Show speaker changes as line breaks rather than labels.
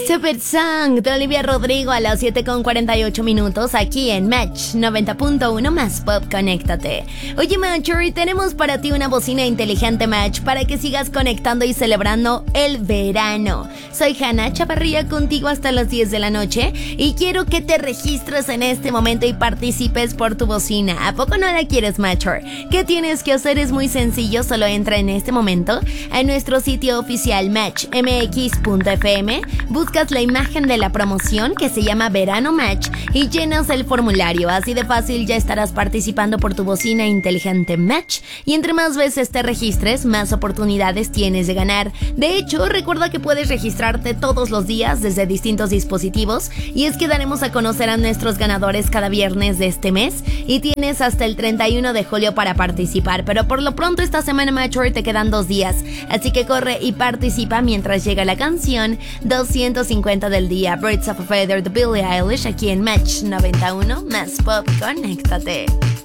Super Song de Olivia Rodrigo a las 7:48 aquí en Match 90.1 más Pop, conéctate. Oye Matcher, tenemos para ti una bocina inteligente Match para que sigas conectando y celebrando el verano. Soy Hannah Chavarría contigo hasta las 10 de la noche y quiero que te registres en este momento y participes por tu bocina. ¿A poco no la quieres Matcher? ¿Qué tienes que hacer? Es muy sencillo, solo entra en este momento a nuestro sitio oficial matchmx.fm, busca la imagen de la promoción que se llama Verano Match y llenas el formulario. Así de fácil ya estarás participando por tu bocina inteligente Match y entre más veces te registres, más oportunidades tienes de ganar. De hecho, recuerda que puedes registrarte todos los días desde distintos dispositivos y es que daremos a conocer a nuestros ganadores cada viernes de este mes y tienes hasta el 31 de julio para participar, pero por lo pronto esta semana Matcher te quedan 2 días, así que corre y participa mientras llega la canción 250 del día, Birds of a Feather de Billie Eilish, aquí en Match 91 más Pop, conéctate.